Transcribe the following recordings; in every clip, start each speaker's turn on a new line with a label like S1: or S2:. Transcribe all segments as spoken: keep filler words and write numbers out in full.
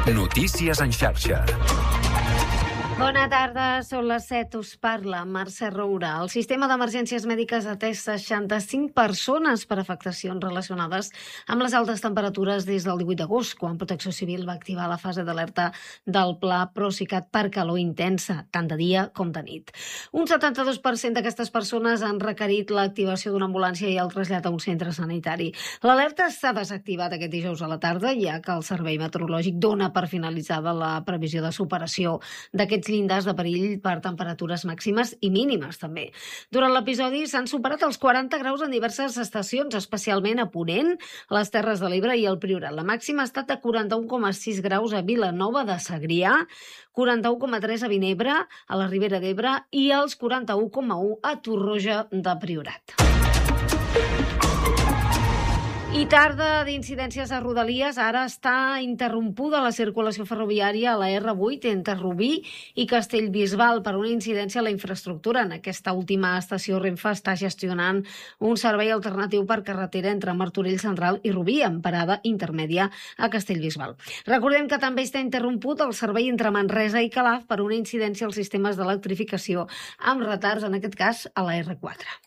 S1: Notícies en xarxa.
S2: Bona tarda, són les set, us parla Mercè Roura. El sistema d'emergències mèdiques ha atès seixanta-cinc persones per afectacions relacionades amb les altes temperatures des del divuit d'agost, quan Protecció Civil va activar la fase d'alerta del pla Procicat per calor intensa, tant de dia com de nit. Un setanta-dos per cent d'aquestes persones han requerit l'activació d'una ambulància i el trasllat a un centre sanitari. L'alerta s'ha desactivat aquest dijous a la tarda, ja que el Servei Meteorològic dona per finalitzada la previsió de superació d'aquests llindars de perill per temperatures màximes i mínimes, també. Durant l'episodi s'han superat els quaranta graus en diverses estacions, especialment a Ponent, les Terres de l'Ebre i el Priorat. La màxima ha estat de quaranta-u coma sis graus a Vilanova de Segrià, quaranta-u coma tres a Vinebre, a la Ribera d'Ebre, i els quaranta-u coma u a Torroja de Priorat. I tarda d'incidències a Rodalies, ara està interrompuda la circulació ferroviària a la erre vuit entre Rubí i Castellbisbal per una incidència a la infraestructura. En aquesta última estació Renfe està gestionant un servei alternatiu per carretera entre Martorell Central i Rubí, amb parada intermèdia a Castellbisbal. Recordem que també està interromput el servei entre Manresa i Calaf per una incidència als sistemes d'electrificació, amb retards, en aquest cas, a la erre quatre.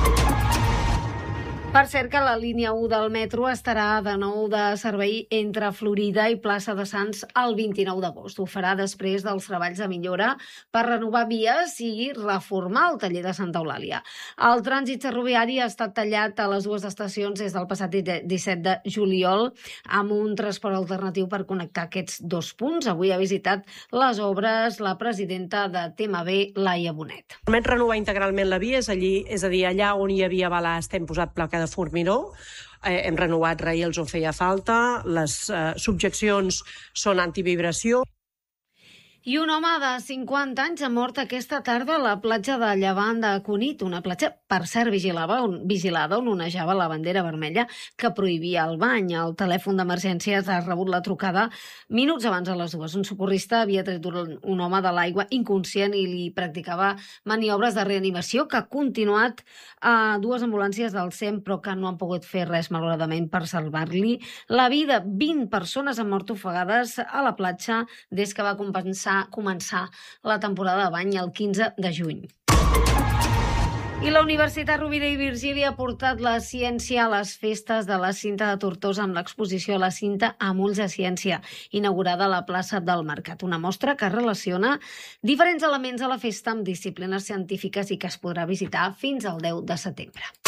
S2: Per cert que la línia u del metro estarà de nou de servei entre Florida i Plaça de Sants el vint-i-nou d'agost. Ho farà després dels treballs de millora per renovar vies i reformar el taller de Santa Eulàlia. El trànsit ferroviari ha estat tallat a les dues estacions des del passat disset de juliol amb un transport alternatiu per connectar aquests dos punts. Avui ha visitat les obres la presidenta de T M B, Laia Bonet.
S3: Permet renovar integralment la via, és, allí, és a dir, allà on hi havia balast hem posat placa de formigó, eh, hem renovat rails on feia falta, les eh, subjeccions són antivibració.
S2: I un home de cinquanta anys ha mort aquesta tarda a la platja de Llevant de Cunit, una platja, per cert, vigilava, on, vigilada on onejava la bandera vermella que prohibia el bany. El telèfon d'emergències ha rebut la trucada minuts abans de les dues. Un socorrista havia tret un, un home de l'aigua inconscient i li practicava maniobres de reanimació, que ha continuat a dues ambulàncies del SEM, però que no han pogut fer res, malauradament, per salvar-li la vida. vint persones han mort ofegades a la platja des que va compensar començar la temporada de bany el quinze de juny. I la Universitat Rovira i Virgili ha portat la ciència a les festes de la Cinta de Tortosa amb l'exposició La Cinta amb ulls de ciència, inaugurada a la plaça del Mercat. Una mostra que relaciona diferents elements a la festa amb disciplines científiques i que es podrà visitar fins al deu de setembre.